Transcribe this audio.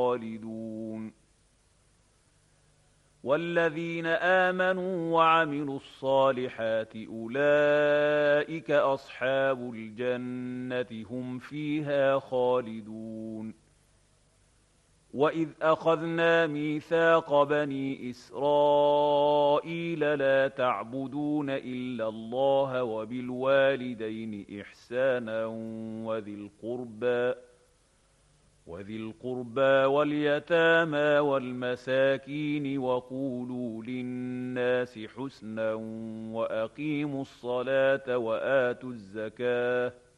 خالدون والذين آمنوا وعملوا الصالحات أولئك أصحاب الجنة هم فيها خالدون وإذ أخذنا ميثاق بني إسرائيل لا تعبدون إلا الله وبالوالدين إحسانا وذي القربى واليتامى والمساكين وقولوا للناس حسنا وأقيموا الصلاة وآتوا الزكاة